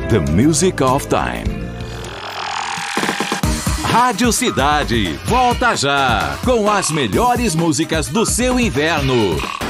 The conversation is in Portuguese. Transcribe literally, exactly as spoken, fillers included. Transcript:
The Music of Time. Rádio Cidade, volta já com as melhores músicas do seu inverno.